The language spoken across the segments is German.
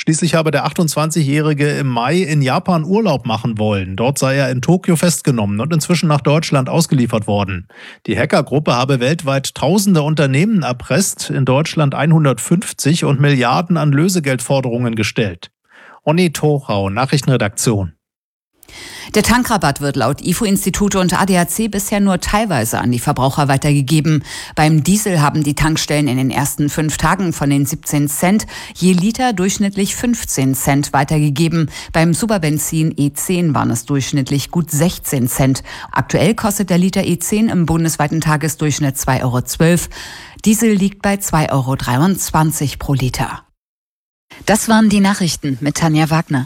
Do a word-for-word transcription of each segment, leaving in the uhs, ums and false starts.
Schließlich habe der achtundzwanzigjährige im Mai in Japan Urlaub machen wollen. Dort sei er in Tokio festgenommen und inzwischen nach Deutschland ausgeliefert worden. Die Hackergruppe habe weltweit tausende Unternehmen erpresst, in Deutschland hundertfünfzig und Milliarden an Lösegeldforderungen gestellt. Onni Tochau, Nachrichtenredaktion. Der Tankrabatt wird laut I F O-Institute und A D A C bisher nur teilweise an die Verbraucher weitergegeben. Beim Diesel haben die Tankstellen in den ersten fünf Tagen von den siebzehn Cent je Liter durchschnittlich fünfzehn Cent weitergegeben. Beim Superbenzin E zehn waren es durchschnittlich gut sechzehn Cent. Aktuell kostet der Liter E zehn im bundesweiten Tagesdurchschnitt zwei Euro zwölf. Diesel liegt bei zwei Euro dreiundzwanzig pro Liter. Das waren die Nachrichten mit Tanja Wagner.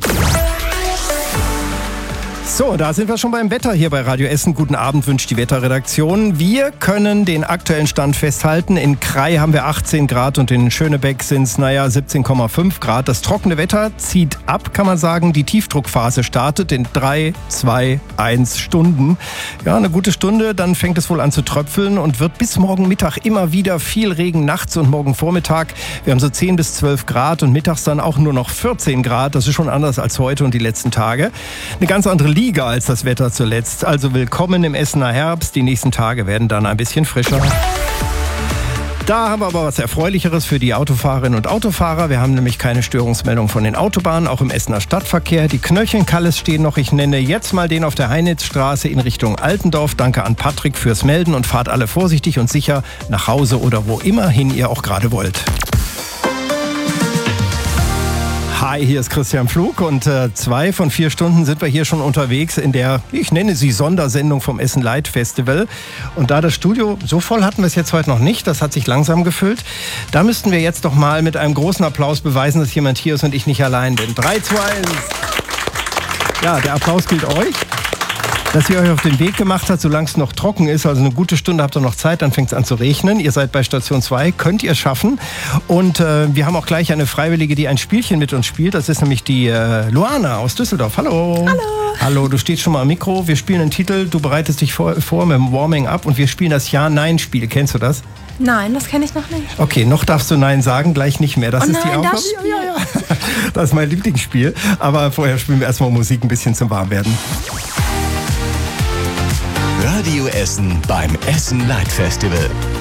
So, da sind wir schon beim Wetter hier bei Radio Essen. Guten Abend wünscht die Wetterredaktion. Wir können den aktuellen Stand festhalten. In Krai haben wir achtzehn Grad und in Schönebeck sind es, naja, siebzehn Komma fünf Grad. Das trockene Wetter zieht ab, kann man sagen. Die Tiefdruckphase startet in drei, zwei, eins Stunden. Ja, eine gute Stunde, dann fängt es wohl an zu tröpfeln und wird bis morgen Mittag immer wieder viel Regen nachts und morgen Vormittag. Wir haben so zehn bis zwölf Grad und mittags dann auch nur noch vierzehn Grad. Das ist schon anders als heute und die letzten Tage. Eine ganz andere Liga als das Wetter zuletzt. Also willkommen im Essener Herbst. Die nächsten Tage werden dann ein bisschen frischer. Da haben wir aber was Erfreulicheres für die Autofahrerinnen und Autofahrer. Wir haben nämlich keine Störungsmeldung von den Autobahnen, auch im Essener Stadtverkehr. Die Knöchelkalles stehen noch. Ich nenne jetzt mal den auf der Heinitzstraße in Richtung Altendorf. Danke an Patrick fürs Melden und fahrt alle vorsichtig und sicher nach Hause oder wo immerhin ihr auch gerade wollt. Hi, hier ist Christian Pflug und äh, zwei von vier Stunden sind wir hier schon unterwegs in der, ich nenne sie Sondersendung vom Essen Light Festival. Und da das Studio, so voll hatten wir es jetzt heute noch nicht, das hat sich langsam gefüllt, da müssten wir jetzt doch mal mit einem großen Applaus beweisen, dass jemand hier ist und ich nicht allein bin. drei, zwei, eins. Ja, der Applaus gilt euch. Dass ihr euch auf den Weg gemacht habt, solange es noch trocken ist, also eine gute Stunde habt ihr noch Zeit, dann fängt es an zu regnen. Ihr seid bei Station zwei, könnt ihr schaffen. Und äh, wir haben auch gleich eine Freiwillige, die ein Spielchen mit uns spielt. Das ist nämlich die äh, Luana aus Düsseldorf. Hallo. Hallo. Hallo, du stehst schon mal am Mikro. Wir spielen einen Titel, du bereitest dich vor, vor mit dem Warming-up und wir spielen das Ja-Nein-Spiel. Kennst du das? Nein, das kenne ich noch nicht. Okay, noch darfst du Nein sagen, gleich nicht mehr. Das oh ist die nein, Aufgabe. Das Spiel. Ja, ja, ja. Das ist mein Lieblingsspiel. Aber vorher spielen wir erstmal Musik ein bisschen zum Warmwerden. Radio Essen beim Essen Light Festival.